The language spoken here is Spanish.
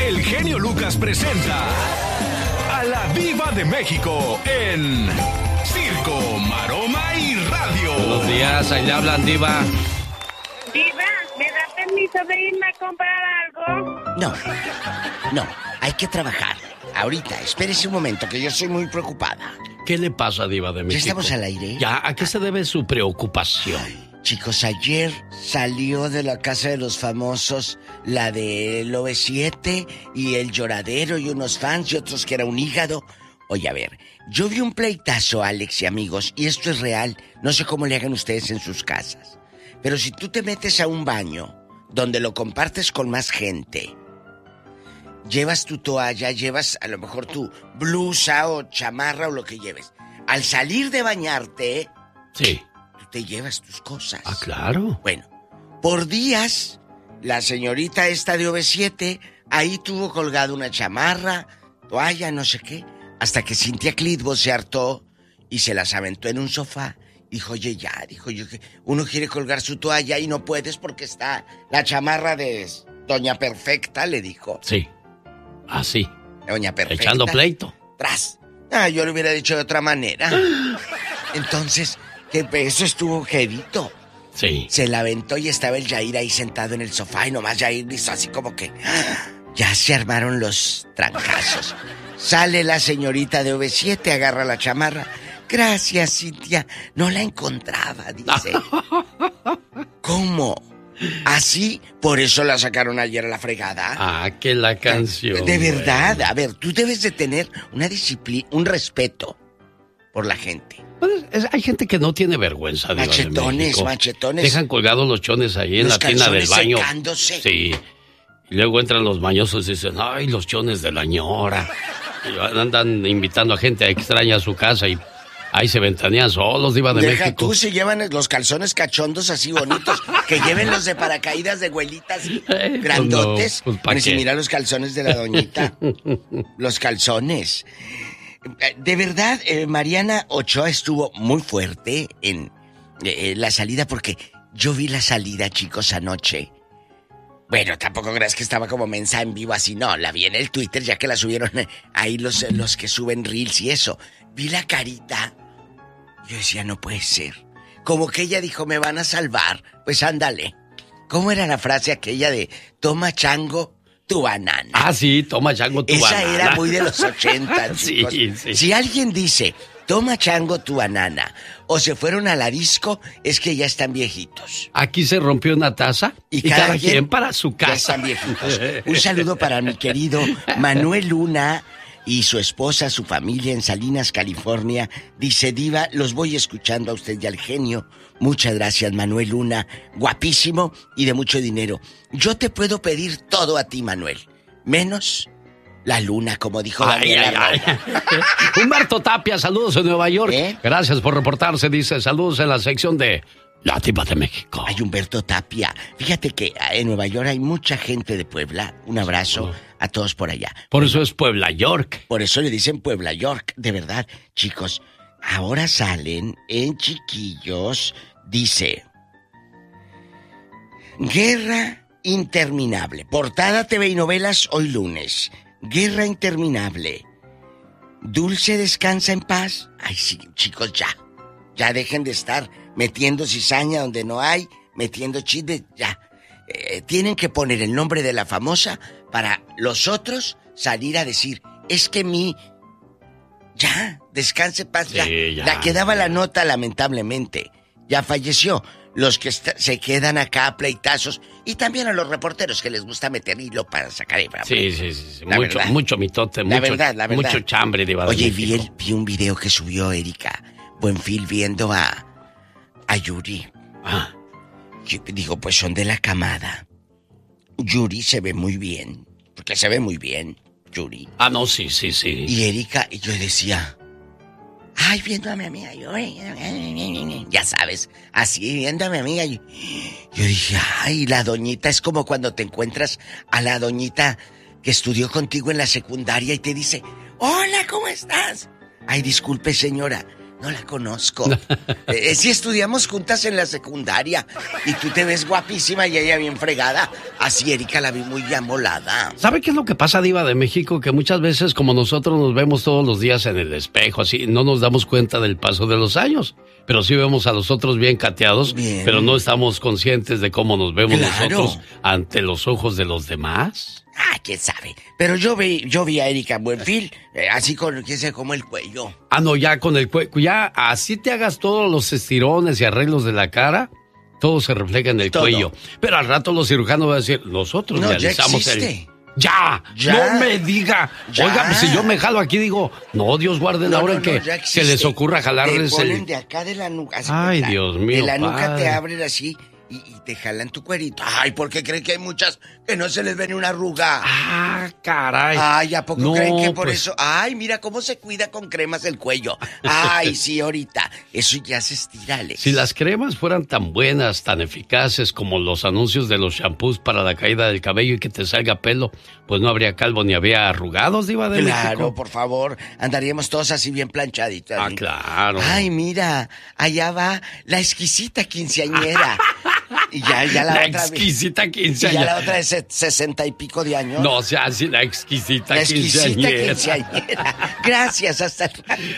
el genio Lucas presenta a la Diva de México en Circo, Maroma y Radio. Buenos días, ahí le hablan, Diva. Diva, ¿me da permiso de irme a comprar algo? No, hay que trabajar. Ahorita, espérese un momento, que yo soy muy preocupada. ¿Qué le pasa, Diva de México? ¿Ya estamos al aire? Ya, ¿a qué se debe su preocupación? Chicos, ayer salió de la casa de los famosos la del OV7 y el lloradero y unos fans y otros que era un hígado. Oye, a ver, yo vi un pleitazo, Alex y amigos, y esto es real. No sé cómo le hagan ustedes en sus casas. Pero si tú te metes a un baño donde lo compartes con más gente, llevas tu toalla, llevas a lo mejor tu blusa o chamarra o lo que lleves. Al salir de bañarte, sí, tú te llevas tus cosas. Ah, claro. Bueno, por días, la señorita esta de OV7 ahí tuvo colgado una chamarra, toalla, no sé qué, hasta que Cintia Clitbo se hartó y se las aventó en un sofá. Dijo, oye, ya, dijo yo que uno quiere colgar su toalla y no puedes porque está la chamarra de Doña Perfecta, le dijo. Sí, así. Doña Perfecta. Echando pleito. Tras. Yo lo hubiera dicho de otra manera. Entonces, que eso estuvo jevito. Sí. Se la aventó y estaba el Yair ahí sentado en el sofá y nomás Yair hizo así como que... Ya se armaron los trancazos. Sale la señorita de OV7, agarra la chamarra. Gracias, Cintia. No la encontraba, dice. ¿Cómo? ¿Así? ¿Por eso la sacaron ayer a la fregada? Ah, que la canción. De verdad, bueno. A ver, tú debes de tener una disciplina, un respeto por la gente. Pues, hay gente que no tiene vergüenza, Diva de México. Machetones. Dejan colgados los chones ahí en la tina del baño. Secándose. Sí. Y luego entran los mañosos y dicen, ay, los chones de la ñora. Y andan invitando a gente extraña a su casa y ahí se ventanean solos, Diva de Deja México. tú si llevan los calzones cachondos así bonitos, que lleven los de paracaídas de güelitas grandotes. Pues no, pues, Si mira los calzones de la doñita. Los calzones. De verdad, Mariana Ochoa estuvo muy fuerte en la salida porque yo vi la salida, chicos, anoche. Bueno, tampoco creas que estaba como mensa en vivo así, no, la vi en el Twitter ya que la subieron ahí los que suben reels y eso. Vi la carita. Yo decía, no puede ser. Como que ella dijo, me van a salvar. Pues ándale. ¿Cómo era la frase aquella de toma chango tu banana? Ah, sí, toma chango tu banana. Esa era muy de los 80, chicos. Sí. Si alguien dice, toma chango tu banana, o se fueron a la disco, es que ya están viejitos. Aquí se rompió una taza y cada quien para su casa. Ya están viejitos. Un saludo para mi querido Manuel Luna y su esposa, su familia en Salinas, California. Dice, Diva, los voy escuchando a usted y al genio. Muchas gracias, Manuel Luna. Guapísimo y de mucho dinero. Yo te puedo pedir todo a ti, Manuel. Menos la luna, como dijo Daniela. Humberto Tapia, saludos en Nueva York. Gracias por reportarse, dice, saludos en la sección de La Diva de México. Ay, Humberto Tapia. Fíjate que en Nueva York hay mucha gente de Puebla. Un abrazo a todos por allá. Por eso es Puebla York. Por eso le dicen Puebla York. De verdad, chicos, ahora salen en chiquillos, dice... Guerra interminable. Portada TV y novelas hoy lunes. Guerra interminable. Dulce descansa en paz. Ay, sí, chicos, ya. Ya dejen de estar metiendo cizaña donde no hay, metiendo chisme, ya. Tienen que poner el nombre de la famosa para los otros salir a decir, es que ya, descanse en paz, ya. Sí, ya. La que daba la nota, lamentablemente, ya falleció. Los que se quedan acá a pleitazos y también a los reporteros que les gusta meter hilo para sacar el Sí. Mucho mitote, la verdad. Mucho chambre de México. Oye, vi un video que subió Erika Buenfil viendo a Yuri. Digo, pues son de la camada. Yuri se ve muy bien, porque se ve muy bien, Yuri. Ah, no, sí. Y Erika, y yo decía... Ay, viendo a mi amiga, ya sabes, así viendo a mi amiga, yo dije, ay, la doñita es como cuando te encuentras a la doñita que estudió contigo en la secundaria y te dice, hola, ¿cómo estás? Ay, disculpe, señora, No la conozco. Sí estudiamos juntas en la secundaria. Y tú te ves guapísima y ella bien fregada. Así Erika la vi muy amolada. ¿Sabe qué es lo que pasa, Diva de México? Que muchas veces, como nosotros nos vemos todos los días en el espejo, así, no nos damos cuenta del paso de los años. Pero sí vemos a los otros bien cateados, pero no estamos conscientes de cómo nos vemos nosotros ante los ojos de los demás. Ah, quién sabe. Pero yo vi a Erika Buenfil, así con, quién sabe, como el cuello. Ah, no, ya con el cuello, ya así te hagas todos los estirones y arreglos de la cara, todo se refleja en el cuello. Pero al rato los cirujanos van a decir, nosotros realizamos el... ¡Ya! ¡No me diga! Ya. Oiga, pues si yo me jalo aquí, digo, no, Dios guarde la hora en que se les ocurra jalarles te ponen de acá de la nuca. Ay, Dios mío, de la nuca te abren así y te jalan tu cuerito. Ay, porque creen que hay muchas que no se les ve ni una arruga. Ah, caray. Ay, ¿a poco creen que por eso? Ay, mira cómo se cuida con cremas el cuello. Ay, sí, ahorita. Eso ya se estira, Alex. Si las cremas fueran tan buenas, tan eficaces como los anuncios de los shampoos para la caída del cabello y que te salga pelo, pues no habría calvo ni habría arrugados, Diva de México. Claro, por favor. Andaríamos todos así bien planchaditos. Ah, claro. Ay, mira, allá va la exquisita quinceañera. Y ya la otra exquisita quinceañera. Y ya la otra es 60 y pico de años. No, o sea, así la exquisita quinceañera. Gracias, hasta